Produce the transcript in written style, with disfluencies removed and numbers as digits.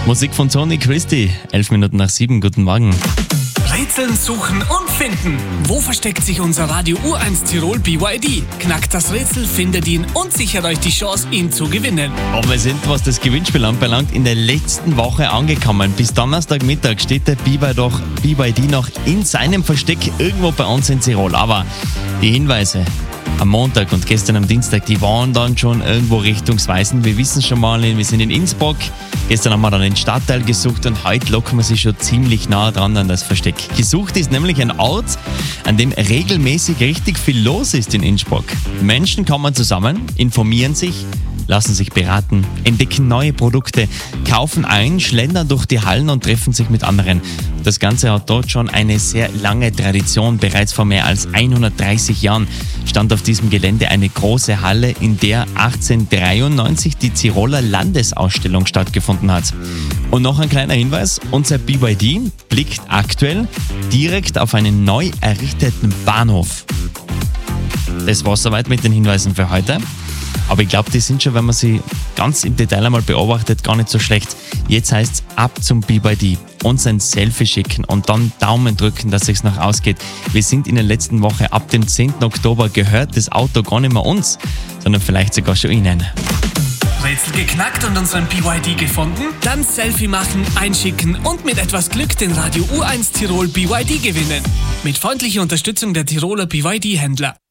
Musik von Tony Christie, 11 Minuten nach 7, guten Morgen. Rätseln, suchen und finden. Wo versteckt sich unser Radio U1 Tirol BYD? Knackt das Rätsel, findet ihn und sichert euch die Chance, ihn zu gewinnen. Aber wir sind, was das Gewinnspiel anbelangt, in der letzten Woche angekommen. Bis Donnerstagmittag steht der BYD noch in seinem Versteck irgendwo bei uns in Tirol. Aber die Hinweise am Montag und gestern am Dienstag, die waren dann schon irgendwo richtungsweisend. Wir wissen schon mal, wir sind in Innsbruck. Gestern haben wir dann den Stadtteil gesucht und heute locken wir sich schon ziemlich nah dran an das Versteck. Gesucht ist nämlich ein Ort, an dem regelmäßig richtig viel los ist in Innsbruck. Menschen kommen zusammen, informieren sich, lassen sich beraten, entdecken neue Produkte, kaufen ein, schlendern durch die Hallen und treffen sich mit anderen. Das Ganze hat dort schon eine sehr lange Tradition. Bereits vor mehr als 130 Jahren stand auf diesem Gelände eine große Halle, in der 1893 die Tiroler Landesausstellung stattgefunden hat. Und noch ein kleiner Hinweis, unser BYD blickt aktuell direkt auf einen neu errichteten Bahnhof. Das war soweit mit den Hinweisen für heute. Aber ich glaube, die sind schon, wenn man sie ganz im Detail einmal beobachtet, gar nicht so schlecht. Jetzt heißt es ab zum BYD, uns ein Selfie schicken und dann Daumen drücken, dass es noch ausgeht. Wir sind in der letzten Woche, ab dem 10. Oktober gehört das Auto gar nicht mehr uns, sondern vielleicht sogar schon Ihnen. Rätsel geknackt und unseren BYD gefunden? Dann Selfie machen, einschicken und mit etwas Glück den Radio U1 Tirol BYD gewinnen. Mit freundlicher Unterstützung der Tiroler BYD-Händler.